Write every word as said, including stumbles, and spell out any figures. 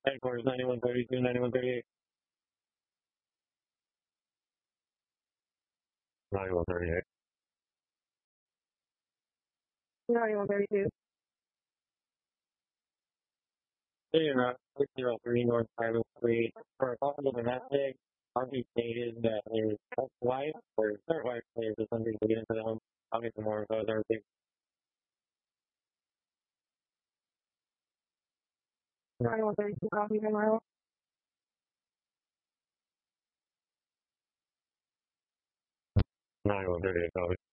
Headquarters ninety-one thirty-two, ninety-one thirty-eight. ninety-one thirty-eight. ninety-one thirty-two. Hey, uh, six zero three North Highway three. For a possible domestic, R V stated that his ex-wife or third wife is attempting to get into the home. I'll get some more info as everything. ninety-one thirty-two, copy, Mile. ninety-one thirty-eight, copy.